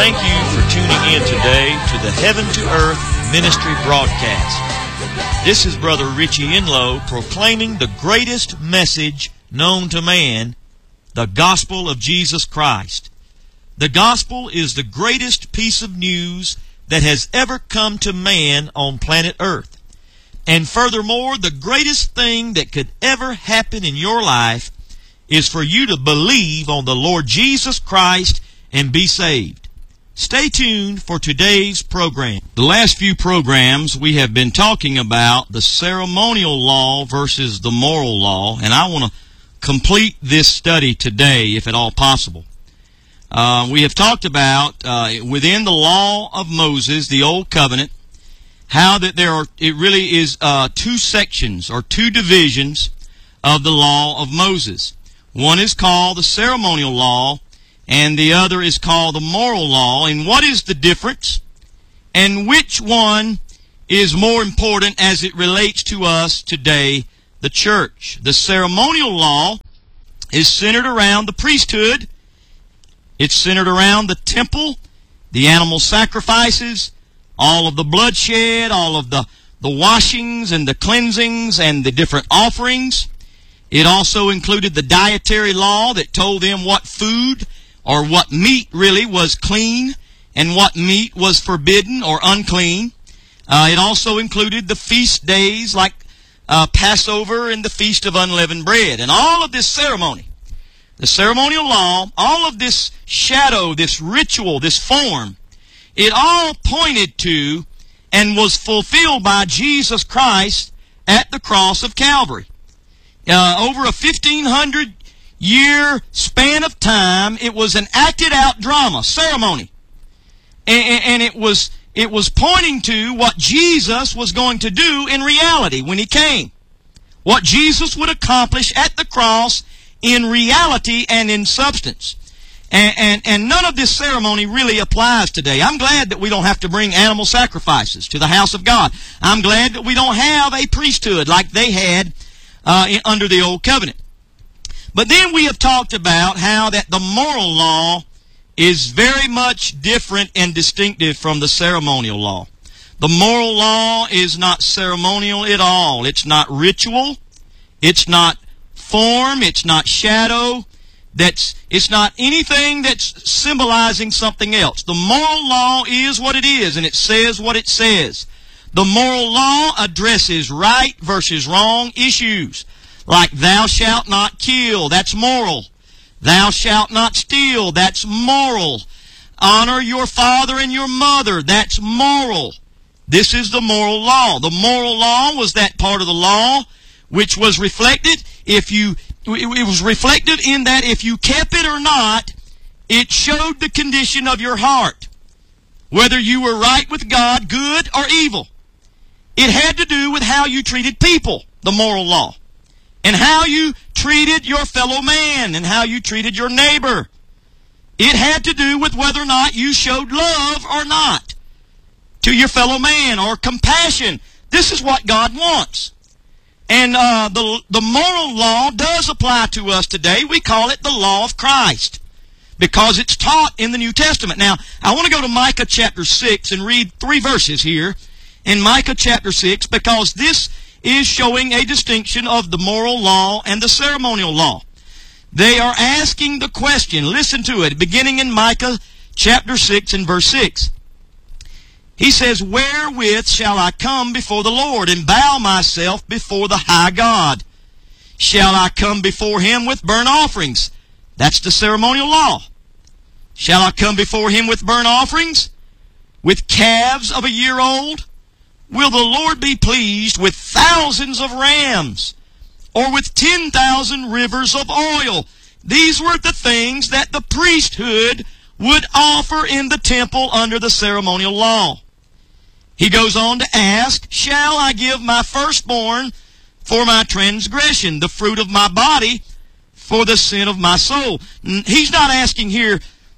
Thank you for tuning in today to the Heaven to Earth Ministry broadcast. This is Brother Richie Enlow proclaiming the greatest message known to man, the gospel of Jesus Christ. The gospel is the greatest piece of news that has ever come to man on planet Earth. And furthermore, the greatest thing that could ever happen in your life is for you to believe on the Lord Jesus Christ and be saved. Stay tuned for today's program. The last few programs we have been talking about the ceremonial law versus the moral law, and I want to complete this study today if at all possible. We have talked about within the law of Moses, the Old Covenant, how that it really is two sections or two divisions of the law of Moses. One is called the ceremonial law, and the other is called the moral law. And what is the difference? And which one is more important as it relates to us today, the church? The ceremonial law is centered around the priesthood. It's centered around the temple, the animal sacrifices, all of the bloodshed, all of the washings and the cleansings and the different offerings. It also included the dietary law that told them what food or what meat really was clean and what meat was forbidden or unclean. It also included the feast days like Passover and the Feast of Unleavened Bread. And all of this ceremony, the ceremonial law, all of this shadow, this ritual, this form, it all pointed to and was fulfilled by Jesus Christ at the cross of Calvary. Over a 1,500-year span of time, it was an acted-out drama, ceremony. And it was pointing to what Jesus was going to do in reality when He came. What Jesus would accomplish at the cross in reality and in substance. And none of this ceremony really applies today. I'm glad that we don't have to bring animal sacrifices to the house of God. I'm glad that we don't have a priesthood like they had under the Old Covenant. But then we have talked about how that the moral law is very much different and distinctive from the ceremonial law. The moral law is not ceremonial at all. It's not ritual. It's not form. It's not shadow. It's not anything that's symbolizing something else. The moral law is what it is, and it says what it says. The moral law addresses right versus wrong issues, like thou shalt not kill, that's moral. Thou shalt not steal, that's moral. Honor your father and your mother, that's moral. This is the moral law. The moral law was that part of the law which was reflected. It was reflected in that if you kept it or not, it showed the condition of your heart, whether you were right with God, good or evil. It had to do with how you treated people, the moral law, and how you treated your fellow man and how you treated your neighbor. It had to do with whether or not you showed love or not to your fellow man or compassion. This is what God wants. And the moral law does apply to us today. We call it the law of Christ because it's taught in the New Testament. Now, I want to go to Micah chapter 6 and read 3 verses here in Micah chapter 6, because this is showing a distinction of the moral law and the ceremonial law. They are asking the question, listen to it, beginning in Micah chapter 6 and verse 6. He says, wherewith shall I come before the Lord and bow myself before the high God? Shall I come before Him with burnt offerings? That's the ceremonial law. Shall I come before Him with burnt offerings? With calves of a year old? Will the Lord be pleased with thousands of rams, or with 10,000 rivers of oil? These were the things that the priesthood would offer in the temple under the ceremonial law. He goes on to ask, shall I give my firstborn for my transgression, the fruit of my body for the sin of my soul? He's not asking here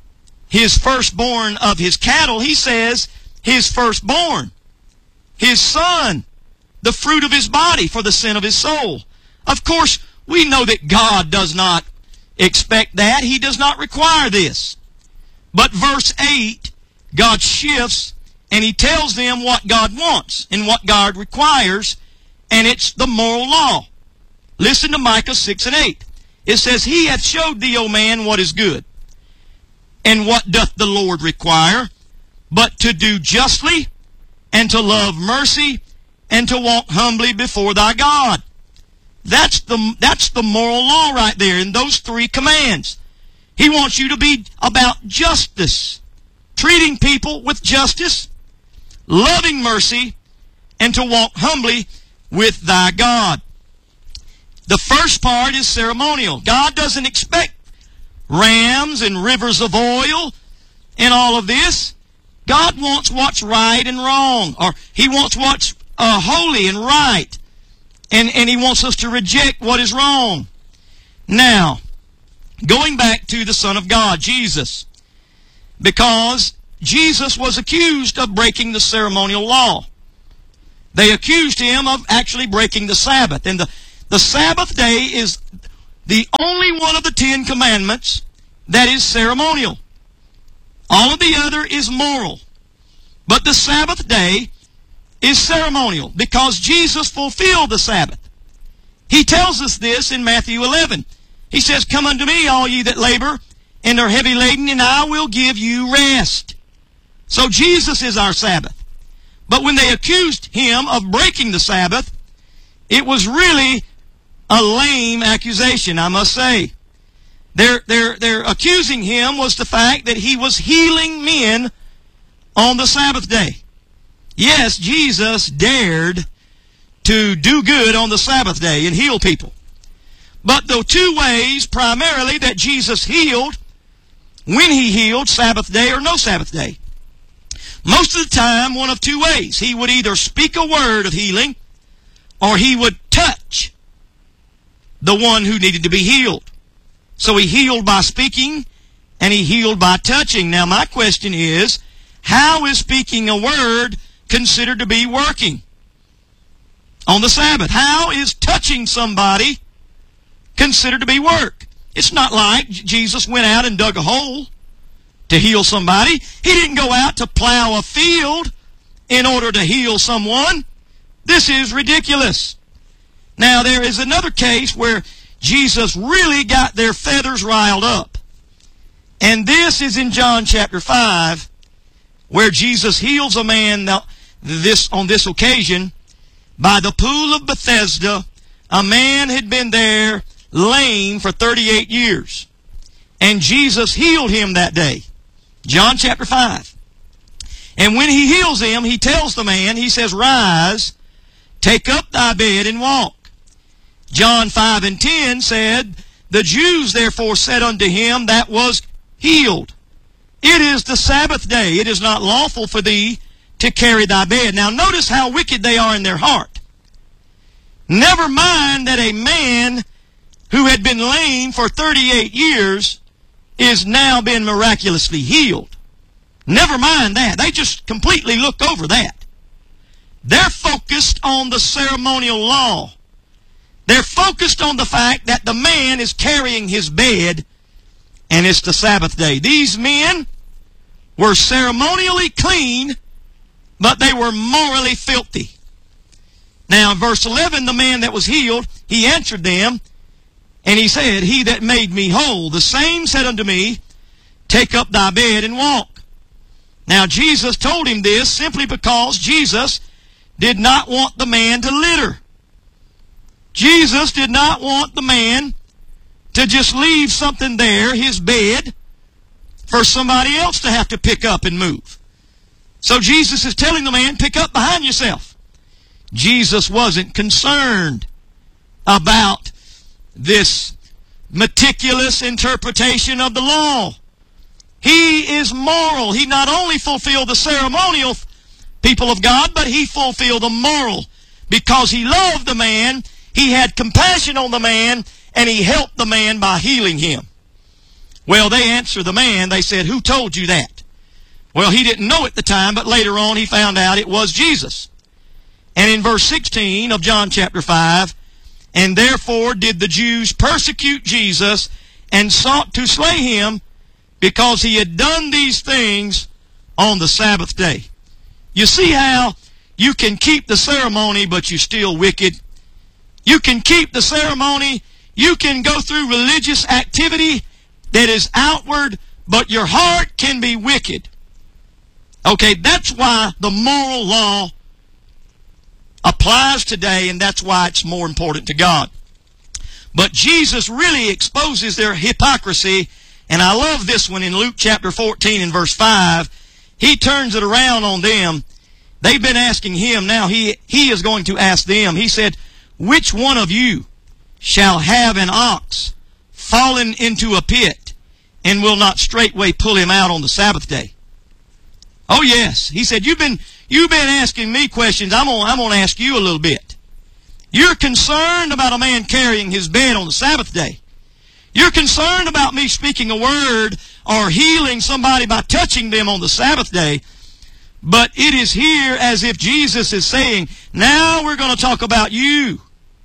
his firstborn of his cattle. He says his firstborn, his son, the fruit of his body for the sin of his soul. Of course, we know that God does not expect that. He does not require this. But verse 8, God shifts and He tells them what God wants and what God requires, and it's the moral law. Listen to Micah 6 and 8. It says, He hath showed thee, O man, what is good. And what doth the Lord require? But to do justly, and to love mercy, and to walk humbly before thy God. That's the moral law right there in those three commands. He wants you to be about justice, treating people with justice, loving mercy, and to walk humbly with thy God. The first part is ceremonial. God doesn't expect rams and rivers of oil and all of this. God wants what's right and wrong, or He wants what's holy and right, and He wants us to reject what is wrong. Now, going back to the Son of God, Jesus, because Jesus was accused of breaking the ceremonial law. They accused Him of actually breaking the Sabbath, and the Sabbath day is the only one of the 10 commandments that is ceremonial. All of the other is moral. But the Sabbath day is ceremonial because Jesus fulfilled the Sabbath. He tells us this in Matthew 11. He says, Come unto me, all ye that labor and are heavy laden, and I will give you rest. So Jesus is our Sabbath. But when they accused Him of breaking the Sabbath, it was really a lame accusation, I must say. Their accusing Him was the fact that He was healing men on the Sabbath day. Yes, Jesus dared to do good on the Sabbath day and heal people. But the two ways primarily that Jesus healed, when He healed, Sabbath day or no Sabbath day. Most of the time, one of two ways. He would either speak a word of healing, or He would touch the one who needed to be healed. So He healed by speaking, and He healed by touching. Now my question is, how is speaking a word considered to be working on the Sabbath? How is touching somebody considered to be work? It's not like Jesus went out and dug a hole to heal somebody. He didn't go out to plow a field in order to heal someone. This is ridiculous. Now there is another case where Jesus really got their feathers riled up. And this is in John chapter 5, where Jesus heals a man on this occasion by the pool of Bethesda. A man had been there lame for 38 years. And Jesus healed him that day. John chapter 5. And when He heals him, He tells the man, He says, Rise, take up thy bed and walk. John 5 and 10 said, The Jews therefore said unto him that was healed, It is the Sabbath day. It is not lawful for thee to carry thy bed. Now notice how wicked they are in their heart. Never mind that a man who had been lame for 38 years is now been miraculously healed. Never mind that. They just completely look over that. They're focused on the ceremonial law. They're focused on the fact that the man is carrying his bed and it's the Sabbath day. These men were ceremonially clean, but they were morally filthy. Now in verse 11, the man that was healed, he answered them, and he said, He that made me whole, the same said unto me, Take up thy bed and walk. Now Jesus told him this simply because Jesus did not want the man to litter. Jesus did not want the man to just leave something there, his bed, for somebody else to have to pick up and move. So Jesus is telling the man, pick up behind yourself. Jesus wasn't concerned about this meticulous interpretation of the law. He is moral. He not only fulfilled the ceremonial, people of God, but He fulfilled the moral. Because He loved the man, He had compassion on the man, and He helped the man by healing him. Well, they answered the man. They said, Who told you that? Well, he didn't know at the time, but later on he found out it was Jesus. And in verse 16 of John chapter 5, And therefore did the Jews persecute Jesus, and sought to slay him, because he had done these things on the Sabbath day. You see how you can keep the ceremony, but you're still wicked? You can keep the ceremony, you can go through religious activity that is outward, but your heart can be wicked. Okay, that's why the moral law applies today, and that's why it's more important to God. But Jesus really exposes their hypocrisy, and I love this one in Luke chapter 14 and verse 5. He turns it around on them. They've been asking him. Now he is going to ask them. He said, which one of you shall have an ox fallen into a pit and will not straightway pull him out on the Sabbath day? Oh yes. He said, you've been asking me questions. I'm going to ask you a little bit. You're concerned about a man carrying his bed on the Sabbath day. You're concerned about me speaking a word or healing somebody by touching them on the Sabbath day. But it is here as if Jesus is saying, now we're going to talk about you.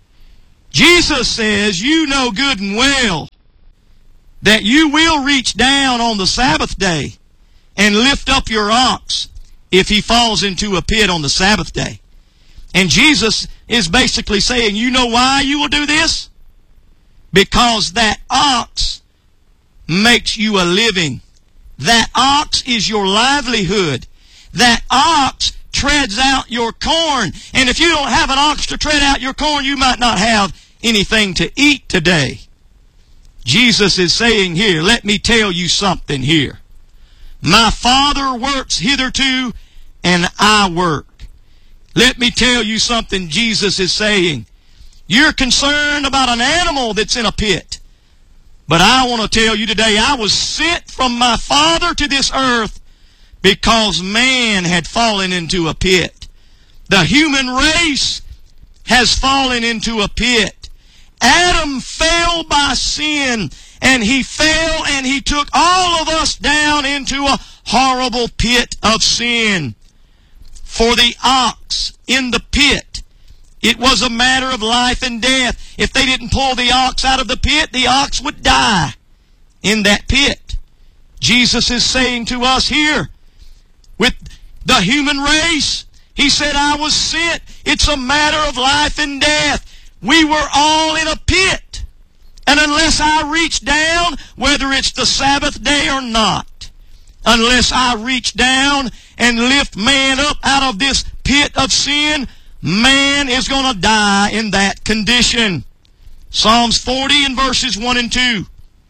Jesus says, you know good and well that you will reach down on the Sabbath day and lift up your ox if he falls into a pit on the Sabbath day. And Jesus is basically saying, you know why you will do this? Because that ox makes you a living. That ox is your livelihood. That ox treads out your corn. And if you don't have an ox to tread out your corn, you might not have anything to eat today. Jesus is saying here, let me tell you something here. My Father works hitherto, and I work. Let me tell you something Jesus is saying. You're concerned about an animal that's in a pit. But I want to tell you today, I was sent from my Father to this earth because man had fallen into a pit. The human race has fallen into a pit. Adam fell by sin, and he fell and he took all of us down into a horrible pit of sin. For the ox in the pit, it was a matter of life and death. If they didn't pull the ox out of the pit, the ox would die in that pit. Jesus is saying to us here, with the human race, he said, I was sent. It's a matter of life and death. We were all in a pit. And unless I reach down, whether it's the Sabbath day or not, unless I reach down and lift man up out of this pit of sin, man is going to die in that condition. Psalms 40 and verses 1 and 2.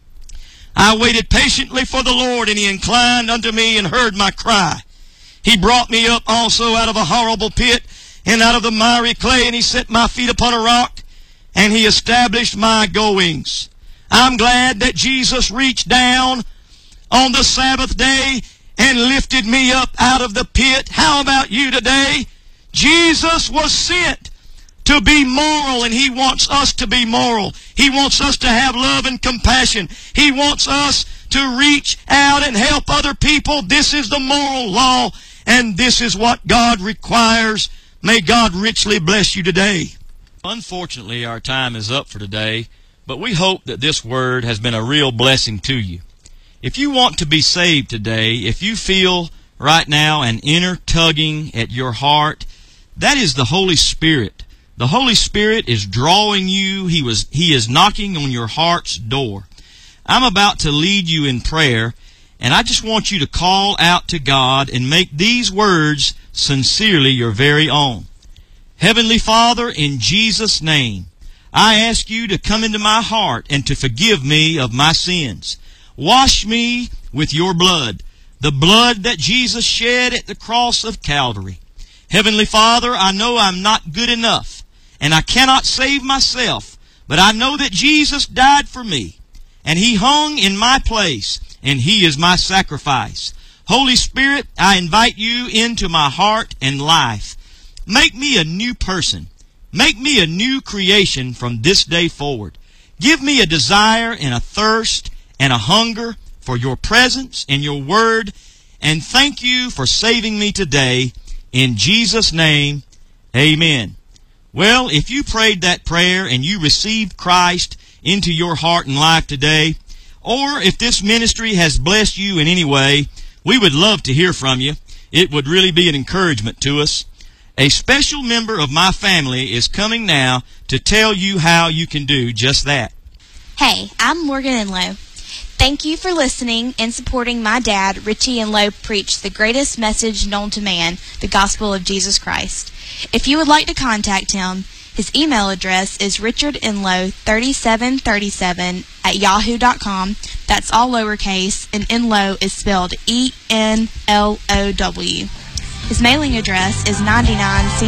I waited patiently for the Lord, and he inclined unto me and heard my cry. He brought me up also out of a horrible pit and out of the miry clay, and he set my feet upon a rock, and he established my goings. I'm glad that Jesus reached down on the Sabbath day and lifted me up out of the pit. How about you today? Jesus was sent to be moral, and he wants us to be moral. He wants us to have love and compassion. He wants us to reach out and help other people. This is the moral law, and this is what God requires. May God richly bless you today. Unfortunately, our time is up for today, but we hope that this word has been a real blessing to you. If you want to be saved today, if you feel right now an inner tugging at your heart, that is the Holy Spirit. The Holy Spirit is drawing you. He is knocking on your heart's door. I'm about to lead you in prayer, and I just want you to call out to God and make these words sincerely your very own. Heavenly Father, in Jesus' name, I ask you to come into my heart and to forgive me of my sins. Wash me with your blood, the blood that Jesus shed at the cross of Calvary. Heavenly Father, I know I'm not good enough, and I cannot save myself, but I know that Jesus died for me, and he hung in my place, and he is my sacrifice. Holy Spirit, I invite you into my heart and life. Make me a new person. Make me a new creation from this day forward. Give me a desire and a thirst and a hunger for your presence and your word. And thank you for saving me today. In Jesus' name, amen. Well, if you prayed that prayer and you received Christ into your heart and life today, or if this ministry has blessed you in any way, we would love to hear from you. It would really be an encouragement to us. A special member of my family is coming now to tell you how you can do just that. Hey, I'm Morgan Enlow. Thank you for listening and supporting my dad, Richie Enlow, preach the greatest message known to man, the gospel of Jesus Christ. If you would like to contact him, his email address is richardenlow3737@yahoo.com. That's all lowercase, and Enlow is spelled E-N-L-O-W. His mailing address is 99